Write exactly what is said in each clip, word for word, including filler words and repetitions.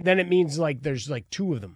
then it means like there's like two of them.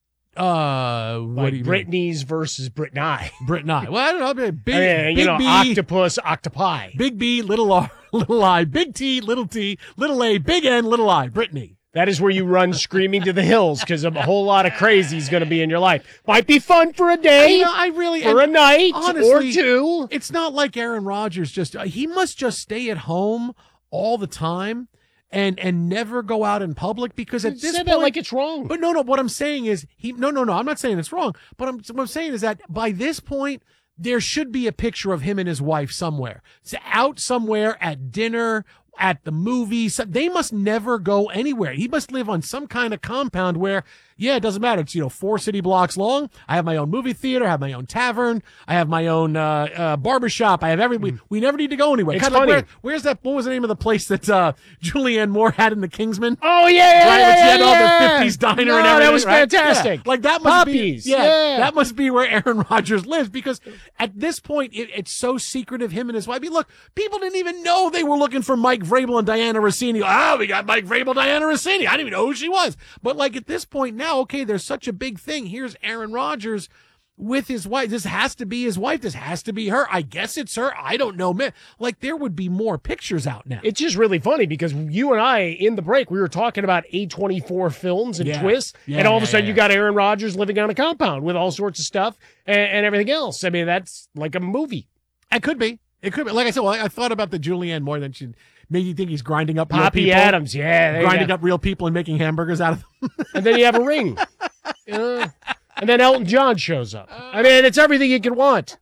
Uh, what like do you Britney's mean? Versus Britney. Britney. Well, I don't know. Big, I mean, big you know, B, octopus, octopi. Big B, little R, little I, big T, little T, little A, big N, little I. Britney. That is where you run screaming to the hills because a whole lot of crazy is going to be in your life. Might be fun for a day. I, know, I really for a night honestly, or two. It's not like Aaron Rodgers. Just he must just stay at home all the time. And and never go out in public because at you this say point, that like it's wrong. But no, no. What I'm saying is he. No, no, no. I'm not saying it's wrong. But I'm, what I'm saying is that by this point, there should be a picture of him and his wife somewhere. It's out somewhere at dinner, at the movies. They must never go anywhere. He must live on some kind of compound where, yeah, it doesn't matter. It's, you know, four city blocks long. I have my own movie theater. I have my own tavern. I have my own uh, uh, barbershop. I have every. We, we never need to go anywhere. It's Kind of funny. like where, where's that? What was the name of the place that uh, Julianne Moore had in the Kingsman? Oh yeah, yeah, right, yeah, when she had yeah, all yeah. the fifties diner no, and everything. That was right? fantastic. Yeah. Like that must Puppies. be. Yeah, yeah, that must be where Aaron Rodgers lives because at this point it, it's so secretive. Him and his wife. I mean, look, people didn't even know they were looking for Mike Vrabel and Diana Rossini. Ah, we got Mike Vrabel, Diana Rossini. I didn't even know who she was. But like at this point now, okay, there's such a big thing. Here's Aaron Rodgers with his wife. This has to be his wife. This has to be her. I guess it's her. I don't know. Man, like there would be more pictures out now. It's just really funny because you and I, in the break, we were talking about A twenty-four films and Yeah. twists, Yeah, and all of a yeah, sudden yeah. you got Aaron Rodgers living on a compound with all sorts of stuff and, and everything else. I mean, that's like a movie. It could be. It could be. Like I said, well, I, I thought about the Julianne Moore that she made you think he's grinding up real Poppy people. Adams, yeah. there you grinding go. up real people and making hamburgers out of them. And then you have a ring. Uh, and then Elton John shows up. I mean, it's everything you could want.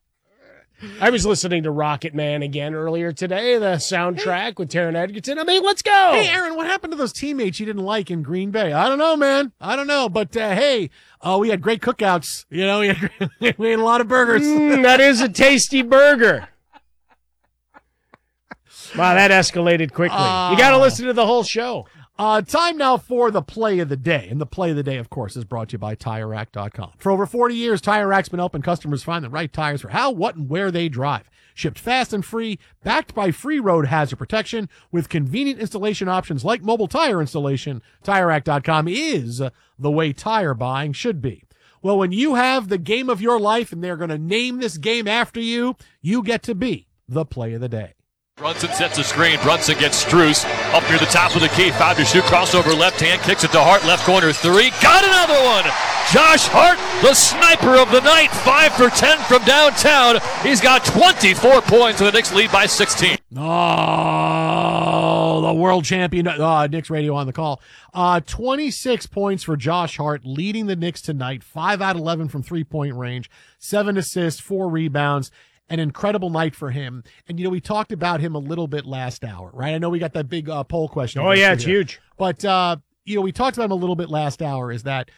I was listening to Rocket Man again earlier today, the soundtrack with Taron Egerton. I mean, let's go. Hey, Aaron, what happened to those teammates you didn't like in Green Bay? I don't know, man. I don't know. But, uh, hey, uh, we had great cookouts. You know, we had, we had a lot of burgers. Mm, that is a tasty burger. Wow, that escalated quickly. Uh, you got to listen to the whole show. Uh, time now for the play of the day. And the play of the day, of course, is brought to you by Tire Rack dot com. For over forty years, Tire Rack's been helping customers find the right tires for how, what, and where they drive. Shipped fast and free, backed by free road hazard protection, with convenient installation options like mobile tire installation. Tire Rack dot com is the way tire buying should be. Well, when you have the game of your life and they're going to name this game after you, you get to be the play of the day. Brunson sets a screen. Brunson gets Strus up near the top of the key. Five to shoot. Crossover left hand. Kicks it to Hart. Left corner three. Got another one. Josh Hart, the sniper of the night. Five for ten from downtown. He's got twenty-four points. And the Knicks lead by sixteen. Oh, the world champion. Uh, Knicks radio on the call. Uh, twenty-six points for Josh Hart, leading the Knicks tonight. Five out of eleven from three-point range. Seven assists, four rebounds. An incredible night for him. And, you know, we talked about him a little bit last hour, right? I know we got that big uh, poll question. Oh, yeah, it's huge. But, uh, you know, we talked about him a little bit last hour is that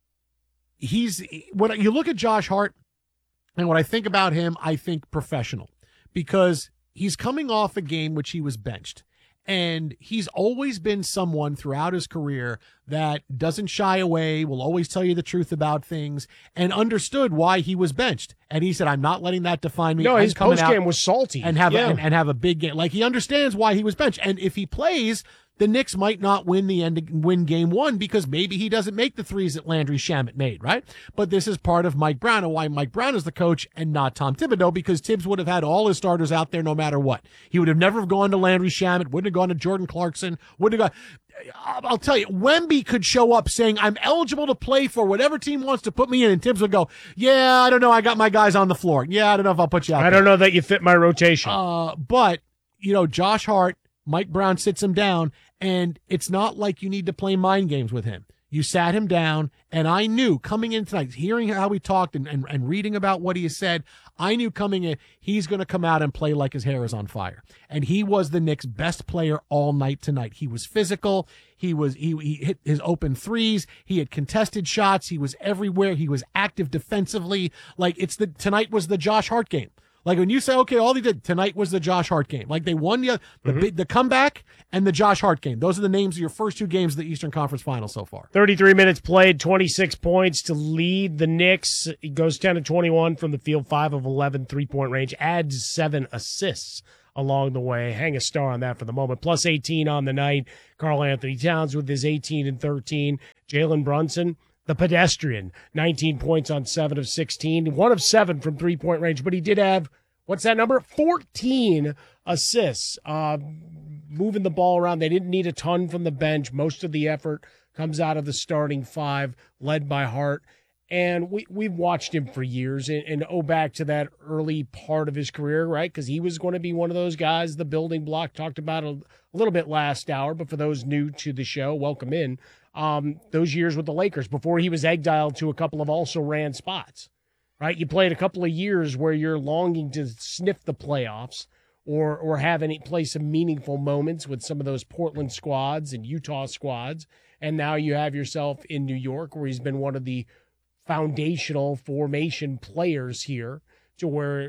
he's, when you look at Josh Hart and when I think about him, I think professional because he's coming off a game which he was benched. And he's always been someone throughout his career that doesn't shy away, will always tell you the truth about things, and understood why he was benched. And he said, I'm not letting that define me. No, I'm his coming post out game was salty. and have, yeah. a, and, and have a big game. Like, he understands why he was benched. And if he plays, the Knicks might not win the end, win game one because maybe he doesn't make the threes that Landry Shamet made, right? But this is part of Mike Brown and why Mike Brown is the coach and not Tom Thibodeau, because Tibbs would have had all his starters out there no matter what. He would have never gone to Landry Shamet, wouldn't have gone to Jordan Clarkson, wouldn't have gone. I'll tell you, Wemby could show up saying, I'm eligible to play for whatever team wants to put me in, and Tibbs would go, yeah, I don't know, I got my guys on the floor. Yeah, I don't know if I'll put you out I there. don't know that you fit my rotation. Uh, but, you know, Josh Hart, Mike Brown sits him down, and it's not like you need to play mind games with him. You sat him down, and I knew coming in tonight, hearing how he talked and, and, and reading about what he has said, I knew coming in, he's going to come out and play like his hair is on fire. And he was the Knicks' best player all night tonight. He was physical. He was he, he hit his open threes. He had contested shots. He was everywhere. He was active defensively. Like it's the tonight was the Josh Hart game. Like when you say, okay, all they did tonight was the Josh Hart game. Like they won the the, Mm-hmm. big, the comeback and the Josh Hart game. Those are the names of your first two games of the Eastern Conference Finals so far. thirty-three minutes played, twenty-six points to lead the Knicks. He goes ten of twenty-one from the field, five of eleven three-point range, adds seven assists along the way. Hang a star on that for the moment. Plus eighteen on the night. Karl Anthony Towns with his eighteen and thirteen. Jalen Brunson, the pedestrian, nineteen points on seven of sixteen, one of seven from three-point range, but he did have, what's that number? fourteen assists, uh, moving the ball around. They didn't need a ton from the bench. Most of the effort comes out of the starting five, led by Hart. And we, we've watched him for years and, and owe back to that early part of his career, right? Because he was going to be one of those guys, the building block, talked about a, a little bit last hour. But for those new to the show, welcome in. Um, those years with the Lakers before he was exiled to a couple of also-ran spots, right? You played a couple of years where you're longing to sniff the playoffs or or have any play some meaningful moments with some of those Portland squads and Utah squads. And now you have yourself in New York where he's been one of the foundational formation players here to where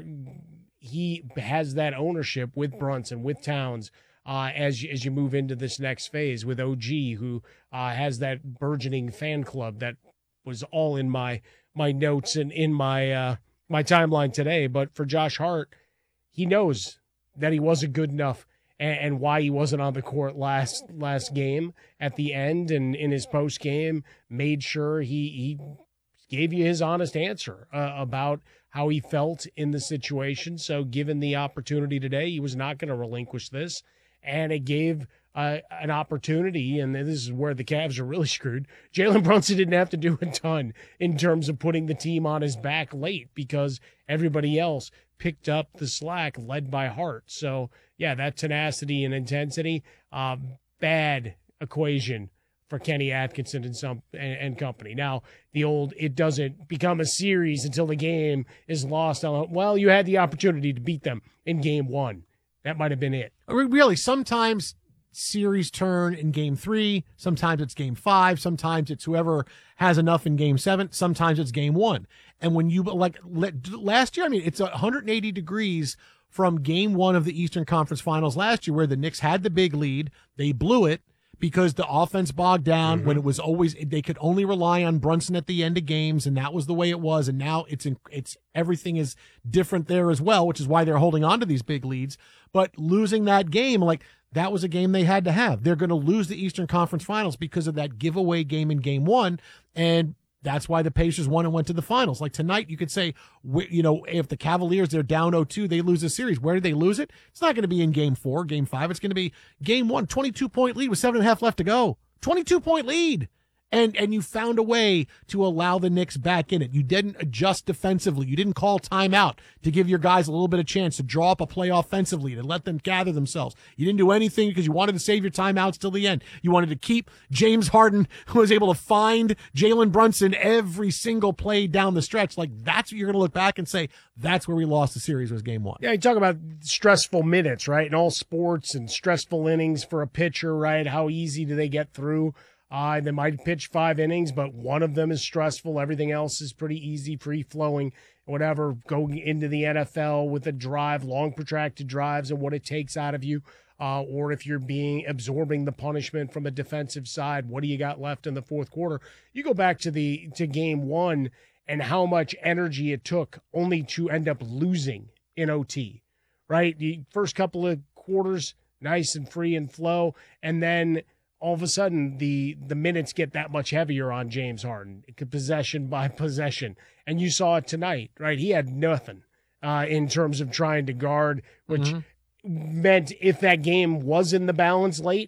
he has that ownership with Brunson, with Towns, uh, as, you, as you move into this next phase with O G, who uh, has that burgeoning fan club that was all in my my notes and in my uh, my timeline today. But for Josh Hart, he knows that he wasn't good enough and, and why he wasn't on the court last last game at the end and in his post game, made sure he he gave you his honest answer uh, about how he felt in the situation. So given the opportunity today, he was not going to relinquish this. And it gave uh, an opportunity, and this is where the Cavs are really screwed. Jalen Brunson didn't have to do a ton in terms of putting the team on his back late because everybody else picked up the slack led by Hart. So, yeah, that tenacity and intensity, uh, bad equation for Kenny Atkinson and some and, and company. Now, the old it doesn't become a series until the game is lost. Well, you had the opportunity to beat them in game one. That might have been it. Really, sometimes series turn in game three. Sometimes it's game five. Sometimes it's whoever has enough in game seven. Sometimes it's game one. And when you, like last year, I mean, it's one hundred eighty degrees from game one of the Eastern Conference Finals last year where the Knicks had the big lead. They blew it because the offense bogged down mm-hmm. when it was always, they could only rely on Brunson at the end of games, and that was the way it was. And now it's, in, it's, everything is different there as well, which is why they're holding on to these big leads. But losing that game, like, that was a game they had to have. They're going to lose the Eastern Conference Finals because of that giveaway game in game one. And that's why the Pacers won and went to the finals. Like tonight, you could say, you know, if the Cavaliers, they're down oh two, they lose a series. Where did they lose it? It's not going to be in game four, game five. It's going to be game one, twenty-two point lead with seven and a half left to go. twenty-two point lead. And and you found a way to allow the Knicks back in it. You didn't adjust defensively. You didn't call timeout to give your guys a little bit of chance to draw up a play offensively, to let them gather themselves. You didn't do anything because you wanted to save your timeouts till the end. You wanted to keep James Harden, who was able to find Jalen Brunson every single play down the stretch. Like, that's what you're going to look back and say, that's where we lost the series, was game one. Yeah, you talk about stressful minutes, right? In all sports, and stressful innings for a pitcher, right? How easy do they get through? Uh, they might pitch five innings, but one of them is stressful. Everything else is pretty easy, free-flowing, whatever. Going into the N F L with a drive, long protracted drives, and what it takes out of you. Uh, or if you're being absorbing the punishment from a defensive side, what do you got left in the fourth quarter? You go back to the to game one and how much energy it took only to end up losing in O T, right? The first couple of quarters, nice and free and flow, and then all of a sudden, the the minutes get that much heavier on James Harden, possession by possession. And you saw it tonight, right? He had nothing uh, in terms of trying to guard, which mm-hmm. meant if that game was in the balance late,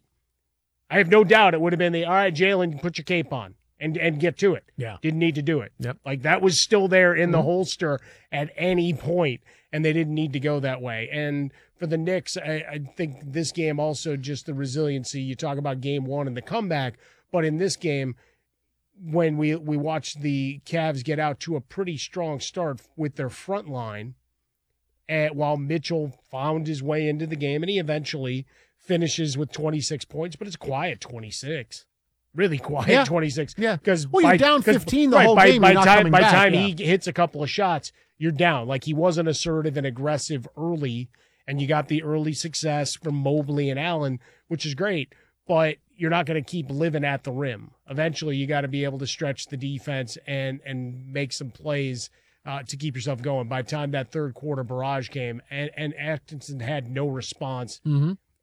I have no doubt it would have been the, all right, Jalen, put your cape on and, and get to it. Yeah. Didn't need to do it. Yep. Like, that was still there in mm-hmm. the holster at any point, and they didn't need to go that way. And for the Knicks, I, I think this game also just the resiliency. You talk about game one and the comeback, but in this game, when we, we watched the Cavs get out to a pretty strong start with their front line, and while Mitchell found his way into the game, and he eventually finishes with twenty-six points, but it's quiet twenty-six. Really quiet yeah. twenty-six. Yeah. Because well, you're down fifteen the right, whole by, game. By you're not time, coming by back. time yeah. he hits a couple of shots, you're down. Like, he wasn't assertive and aggressive early, and you got the early success from Mobley and Allen, which is great, but you're not going to keep living at the rim. Eventually, you got to be able to stretch the defense and and make some plays uh, to keep yourself going. By the time that third quarter barrage came, and, and Atkinson had no response, mm-hmm.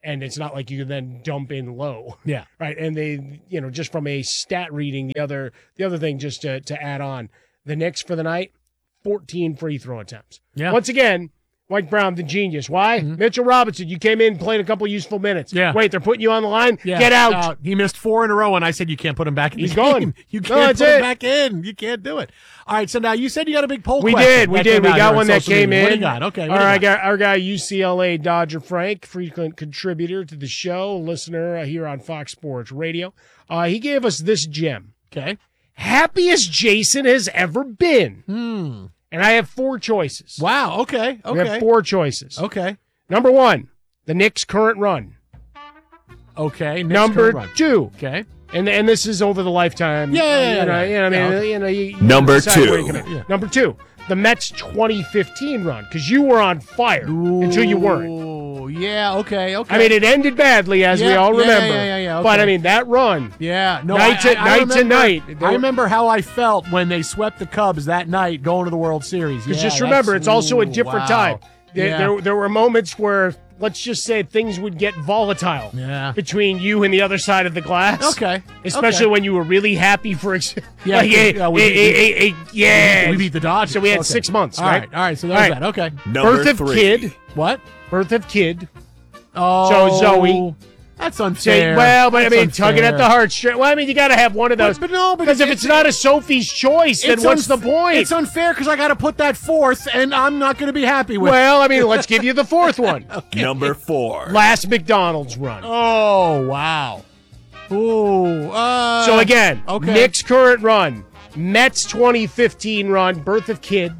and it's not like you can then dump in low. Yeah. Right. And they, you know, just from a stat reading, the other the other thing just to, to add on, the Knicks for the night, fourteen free throw attempts. Yeah. Once again, Mike Brown, the genius. Why? Mm-hmm. Mitchell Robinson, you came in, played a couple useful minutes. Yeah. Wait, they're putting you on the line? Yeah. Get out. Uh, he missed four in a row, and I said you can't put him back in He's the gone. game. You No, can't that's put him it. back in. You can't do it. All right, so now you said you got a big poll We question. did. We that did. came We out got here one on that social came media. in. What do you got? Okay. All what do you right, got? our, our guy, U C L A Dodger Frank, frequent contributor to the show, listener uh, here on Fox Sports Radio. Uh, he gave us this gem. Okay. Happiest Jason has ever been. Hmm. And I have four choices. Wow. Okay. We have Okay. four choices. Okay. Number one, the Knicks' current run. Okay. Knicks Number current run. two, Okay. and and this is over the lifetime. Yeah, yeah, yeah, you know, yeah. you know, I mean, Yeah, okay. you know, you, you Number decide where two. you're gonna- Yeah. Number two, the Mets' twenty fifteen run, because you were on fire until you weren't. Ooh, yeah. Okay. Okay. I mean, it ended badly, as we Yeah, all yeah, remember. yeah, yeah, yeah, But okay. I mean, that run. yeah. No. Night I, to- I, I night to remember, night. I remember how I felt when they swept the Cubs that night, going to the World Series. Because Yeah, just remember, that's- it's also a ooh, different wow. time. There, Yeah. there, there were moments where, let's just say, things would get volatile Yeah. between you and the other side of the glass. Okay. Especially okay. when you were really happy for, ex- Yeah, like, yeah, eh, we- eh, we- eh, eh, yeah. We beat the Dodgers. So we had Okay. six months, All right? right. All right. So there's All right. that. Okay. Number Birth of three. kid. What? Birth of kid. Oh. Zoe. That's Say, unfair. well, but I That's mean, tugging at unfair. the heartstring. Well, I mean, you got to have one of those. But, but no, but Because if it's not a Sophie's choice, then it's what's unf- the point? It's unfair because I got to put that fourth, and I'm not going to be happy with. Well, I mean, let's give you the fourth one. Number four. Last McDonald's run. Oh wow. Ooh. Uh, So again, okay. Knicks' current run, Mets twenty fifteen run, birth of kid,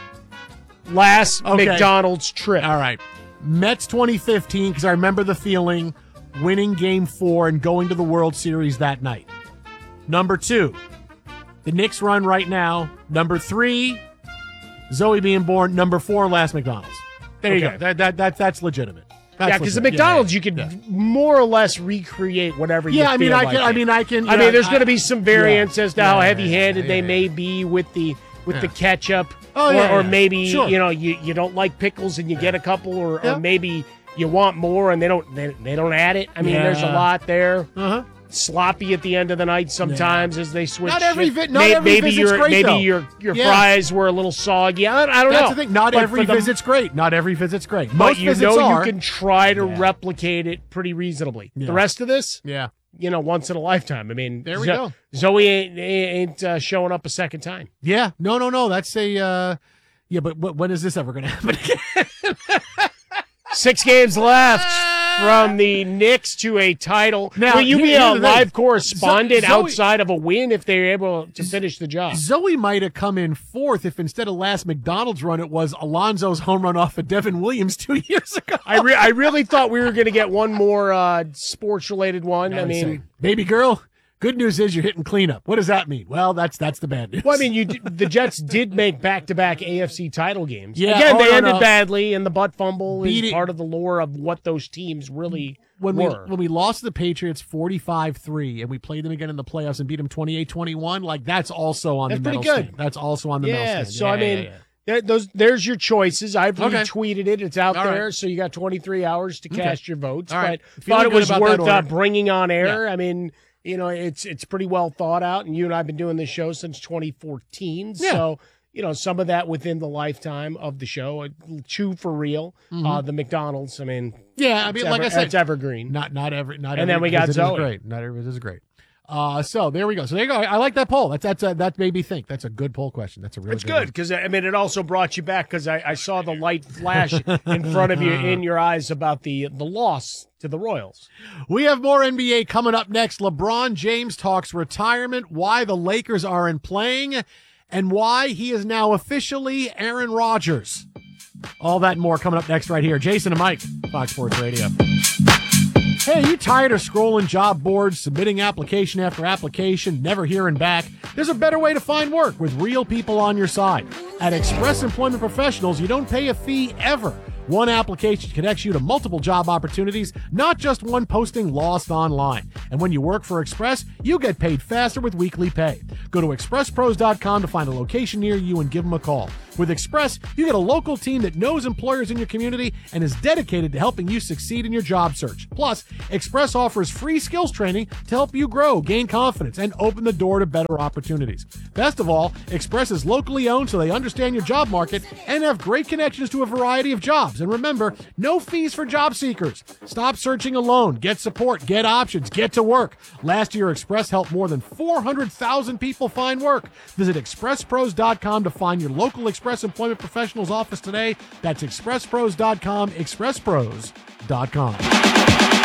last Okay. McDonald's trip. All right. Mets twenty fifteen because I remember the feeling, winning Game Four and going to the World Series that night. Number two, the Knicks run right now. Number three, Zoe being born. Number four, last McDonald's. There you Okay. go. That, that, that, that's legitimate. That's Yeah, because the legit. McDonald's, Yeah, you could yeah. more or less recreate whatever you Yeah, I mean, feel I like can. I it. mean, I can. I yeah, mean, there's going to be some variance yeah, as to yeah, how yeah, heavy-handed yeah, they yeah, may yeah. be with the with Yeah. the ketchup, Oh, or, yeah, or yeah. maybe Sure. you know you, you don't like pickles and you get a couple, or, Yeah. or maybe you want more and they don't they, they don't add it. I mean, there's a Yeah. lot there. Uh huh. Sloppy at the end of the night sometimes as they switch. Not every it. vi- not May- every maybe visit's your great, maybe though. your your Yeah. fries were a little soggy. I, I don't That's know. the thing. Not But every for the- visit's great. Not every visit's great. But Most you visits know are. you can try to Yeah. replicate it pretty reasonably. Yeah. The rest of this, Yeah. you know, once in a lifetime. I mean, There we Zo- go. Zoe ain't, ain't uh, showing up a second time. Yeah. No. No. No. That's a. Uh, yeah. But wh- when is this ever going to happen again? Six games left from the Knicks to a title. Now, Will you be here- a here's the thing. live correspondent Zo- Zoe- outside of a win if they're able to finish the job? Zoe might have come in fourth if instead of last McDonald's run, it was Alonso's home run off of Devin Williams two years ago. I, re- I really thought we were going to get one more uh, sports-related one. I mean, baby girl. Good news is you're hitting cleanup. What does that mean? Well, that's that's the bad news. well, I mean, you d- the Jets did make back-to-back A F C title games. Yeah, Again, oh, they no, ended no. badly, and the butt fumble Beat is it- part of the lore of what those teams really when we were. when we lost to the Patriots forty-five three and we played them again in the playoffs and beat them twenty-eight twenty-one, like that's also on That's the pretty medal good. stand. That's also on the medal Yeah, stand. so Yeah, I yeah, mean, yeah, yeah. there- those there's your choices. I've Okay. retweeted it. It's out All there, right. so you got twenty-three hours to cast your votes. All right. But Feeling thought it good was about worth that uh, order. bringing on air. I mean, you know, it's it's pretty well thought out, and you and I have been doing this show since twenty fourteen. Yeah. So you know, some of that within the lifetime of the show. Uh, Chew for real. Uh, the McDonald's. I mean, Yeah, I mean, it's like ever- I said, it's evergreen. Not not every not And every then we got visit Zoe. is great. Not every visit is great. Uh, so there we go. So there you go. I, I like that poll. That's that's uh, that made me think. That's a good poll question. That's a really It's good. good one. because I mean it also brought you back because I, I saw the light flash in front of you in your eyes about the the loss to the Royals. We have more N B A coming up next. LeBron James talks retirement, why the Lakers aren't playing, and why he is now officially Aaron Rodgers. All that and more coming up next right here. Jason and Mike, Fox Sports Radio. Hey, are you tired of scrolling job boards, submitting application after application, never hearing back? There's a better way to find work with real people on your side. At Express Employment Professionals, you don't pay a fee ever. One application connects you to multiple job opportunities, not just one posting lost online. And when you work for Express, you get paid faster with weekly pay. Go to express pros dot com to find a location near you and give them a call. With Express, you get a local team that knows employers in your community and is dedicated to helping you succeed in your job search. Plus, Express offers free skills training to help you grow, gain confidence, and open the door to better opportunities. Best of all, Express is locally owned so they understand your job market and have great connections to a variety of jobs. And remember, no fees for job seekers. Stop searching alone. Get support. Get options. Get to work. Last year, Express helped more than four hundred thousand people find work. Visit express pros dot com to find your local Express Employment Professionals office today. That's express pros dot com, express pros dot com.